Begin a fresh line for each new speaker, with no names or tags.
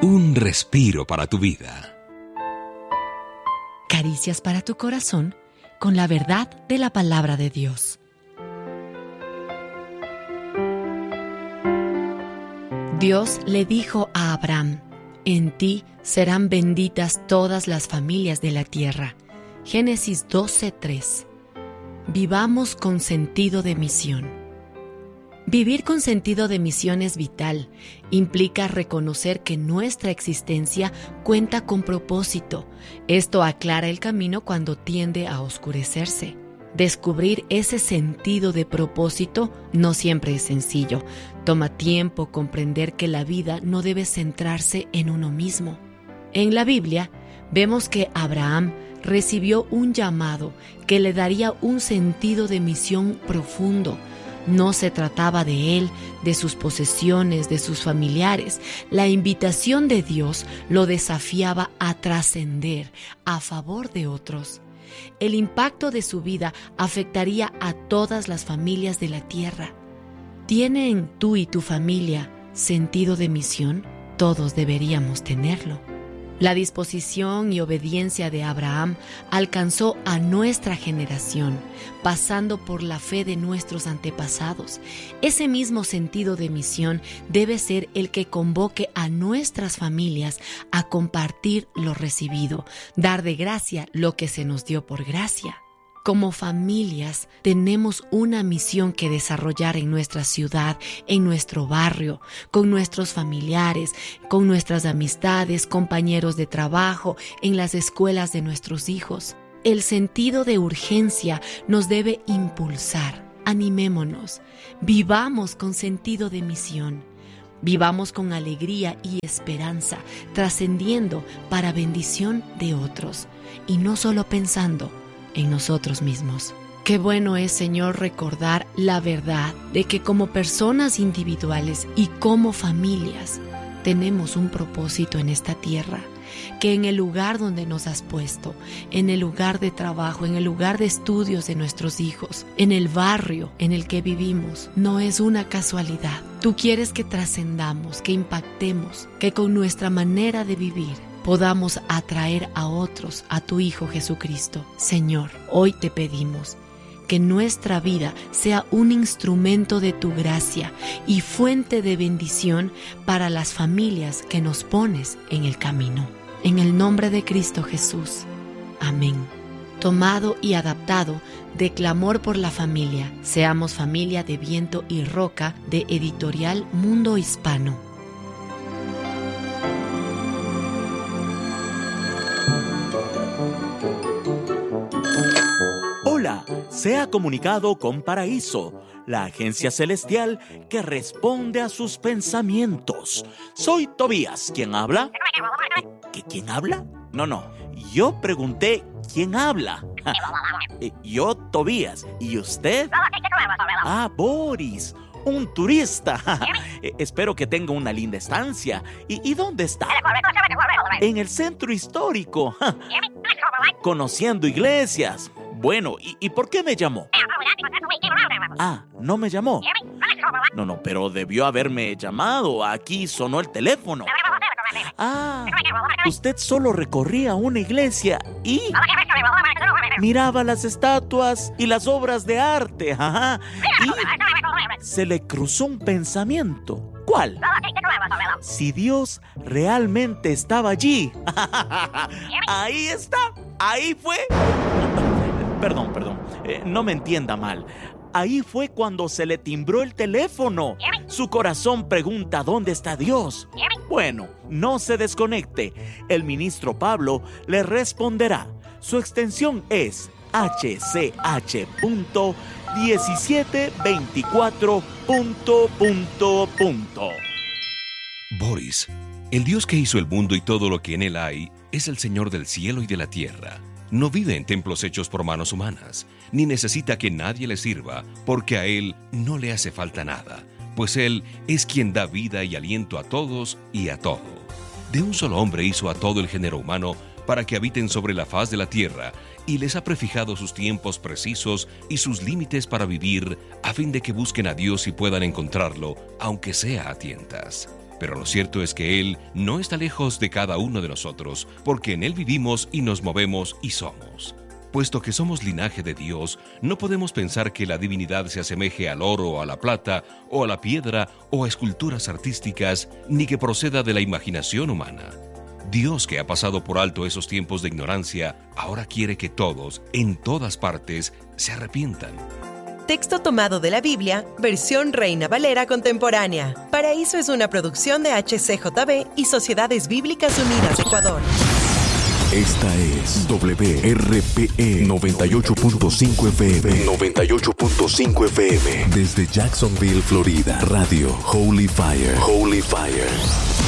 Un respiro para tu vida.
Caricias para tu corazón con la verdad de la palabra de Dios. Dios le dijo a Abraham: en ti serán benditas todas las familias de la tierra. Génesis 12:3. Vivamos con sentido de misión. Vivir con sentido de misión es vital. Implica reconocer que nuestra existencia cuenta con propósito. Esto aclara el camino cuando tiende a oscurecerse. Descubrir ese sentido de propósito no siempre es sencillo. Toma tiempo comprender que la vida no debe centrarse en uno mismo. En la Biblia vemos que Abraham recibió un llamado que le daría un sentido de misión profundo. No se trataba de él, de sus posesiones, de sus familiares. La invitación de Dios lo desafiaba a trascender a favor de otros. El impacto de su vida afectaría a todas las familias de la tierra. ¿Tienen tú y tu familia sentido de misión? Todos deberíamos tenerlo. La disposición y obediencia de Abraham alcanzó a nuestra generación, pasando por la fe de nuestros antepasados. Ese mismo sentido de misión debe ser el que convoque a nuestras familias a compartir lo recibido, dar de gracia lo que se nos dio por gracia. Como familias tenemos una misión que desarrollar en nuestra ciudad, en nuestro barrio, con nuestros familiares, con nuestras amistades, compañeros de trabajo, en las escuelas de nuestros hijos. El sentido de urgencia nos debe impulsar. Animémonos, vivamos con sentido de misión. Vivamos con alegría y esperanza, trascendiendo para bendición de otros y no solo pensando en nosotros mismos. Qué bueno es, Señor, recordar la verdad de que como personas individuales y como familias tenemos un propósito en esta tierra, que en el lugar donde nos has puesto, en el lugar de trabajo, en el lugar de estudios de nuestros hijos, en el barrio en el que vivimos, no es una casualidad. Tú quieres que trascendamos, que impactemos, que con nuestra manera de vivir podamos atraer a otros a tu Hijo Jesucristo. Señor, hoy te pedimos que nuestra vida sea un instrumento de tu gracia y fuente de bendición para las familias que nos pones en el camino. En el nombre de Cristo Jesús. Amén. Tomado y adaptado de Clamor por la Familia. Seamos familia de viento y roca, de Editorial Mundo Hispano.
Se ha comunicado con Paraíso, la agencia celestial que responde a sus pensamientos. Soy Tobías. ¿Quién habla? ¿Quién habla? No. Yo pregunté quién habla. Yo, Tobías. ¿Y usted? Boris. Un turista. Espero que tenga una linda estancia. ¿Y dónde está? En el centro histórico. Conociendo iglesias. Bueno, ¿y por qué me llamó? ¿No me llamó? No, pero debió haberme llamado. Aquí sonó el teléfono. Usted solo recorría una iglesia y miraba las estatuas y las obras de arte. Y se le cruzó un pensamiento. ¿Cuál? Si Dios realmente estaba allí. Ahí está. Ahí fue. Perdón. No me entienda mal. Ahí fue cuando se le timbró el teléfono. Su corazón pregunta: ¿dónde está Dios? Bueno, no se desconecte. El ministro Pablo le responderá. Su extensión es HCH.1724.
Boris, el Dios que hizo el mundo y todo lo que en él hay es el Señor del cielo y de la tierra. No vive en templos hechos por manos humanas, ni necesita que nadie le sirva, porque a Él no le hace falta nada, pues Él es quien da vida y aliento a todos y a todo. De un solo hombre hizo a todo el género humano para que habiten sobre la faz de la tierra, y les ha prefijado sus tiempos precisos y sus límites para vivir, a fin de que busquen a Dios y puedan encontrarlo, aunque sea a tientas. Pero lo cierto es que Él no está lejos de cada uno de nosotros, porque en Él vivimos y nos movemos y somos. Puesto que somos linaje de Dios, no podemos pensar que la divinidad se asemeje al oro, a la plata, o a la piedra, o a esculturas artísticas, ni que proceda de la imaginación humana. Dios, que ha pasado por alto esos tiempos de ignorancia, ahora quiere que todos, en todas partes, se arrepientan.
Texto tomado de la Biblia, versión Reina Valera contemporánea. Paraíso es una producción de HCJB y Sociedades Bíblicas Unidas de Ecuador.
Esta es WRPE 98.5 FM. 98.5 FM. Desde Jacksonville, Florida. Radio Holy Fire. Holy Fire.